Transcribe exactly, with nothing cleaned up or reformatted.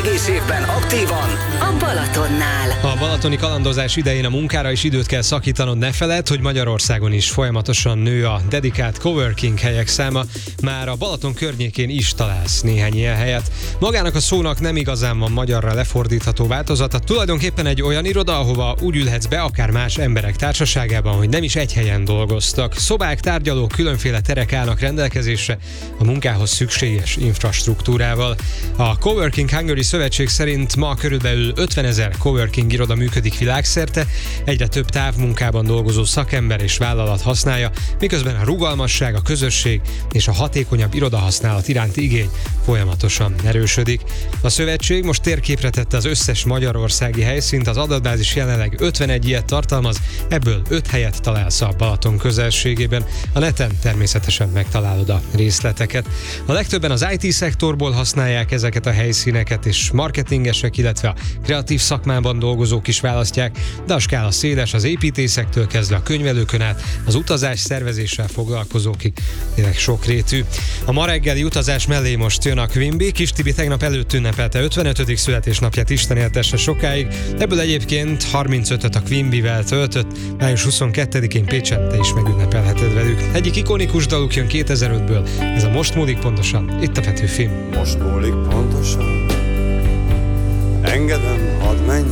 egész évben aktívan a Balatonnál. A balatoni kalandozás idején a munkára is időt kell szakítanod, ne feledd, hogy Magyarországon is folyamatosan nő a dedikált coworking helyek száma. Már a Balaton környékén is találsz néhány ilyen helyet. Magának a szónak nem igazán van magyarra lefordítható változata. Tulajdonképpen egy olyan iroda, ahova úgy ülhetsz be akár más emberek társaságában, hogy nem is egy helyen dolgoztak. Szobák, tárgyalók, különféle terek állnak rendelkezésre a munkához szükséges infrastruktúrával. A Coworking Hungary Szövetség szerint ma körülbelül ötvenezer coworking iroda működik világszerte, egyre több távmunkában dolgozó szakember és vállalat használja, miközben a rugalmasság, a közösség és a hatékonyabb irodahasználat iránti igény folyamatosan erősödik. A szövetség most térképre tette az összes magyarországi helyszínt, az adatbázis jelenleg ötvenegy ilyet tartalmaz, ebből öt helyet találsz a Balaton közelségében. A neten természetesen megtalálod a részleteket. A legtöbben az i té szektorból használják ezeket a helyszíneket, és marketingesek, illetve a kreatív szakmában dolgozók is választják, de a skála széles, az építészektől kezdve a könyvelőkön át, az utazás szervezéssel foglalkozókig, tényleg sokrétű. A ma reggeli utazás mellé most jön a Quimby. Kis Tibi tegnap előtt ünnepelte ötvenötödik születésnapját, Isten éltesse sokáig, ebből egyébként harmincötöt a Quimbyvel töltött, május huszonkettedikén Pécsen te is megünnepelheted velük. Egyik ikonikus daluk jön kétezer-ötből, ez a Most múlik pontosan, itt a Petőfin. Most múlik pontosan, engedem, hadd menj